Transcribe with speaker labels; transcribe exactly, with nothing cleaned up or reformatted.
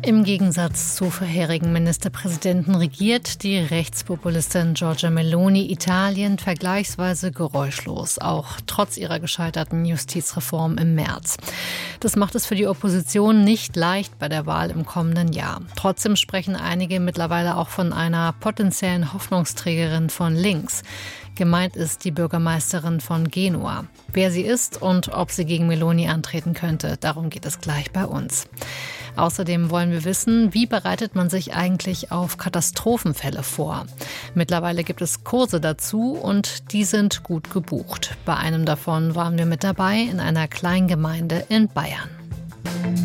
Speaker 1: Im Gegensatz zu vorherigen Ministerpräsidenten regiert die Rechtspopulistin Giorgia Meloni Italien vergleichsweise geräuschlos, auch trotz ihrer gescheiterten Justizreform im März. Das macht es für die Opposition nicht leicht bei der Wahl im kommenden Jahr. Trotzdem sprechen einige mittlerweile auch von einer potenziellen Hoffnungsträgerin von links. Gemeint ist die Bürgermeisterin von Genua. Wer sie ist und ob sie gegen Meloni antreten könnte, darum geht es gleich bei uns. Außerdem wollen wir wissen, wie bereitet man sich eigentlich auf Katastrophenfälle vor? Mittlerweile gibt es Kurse dazu und die sind gut gebucht. Bei einem davon waren wir mit dabei in einer Kleingemeinde in Bayern.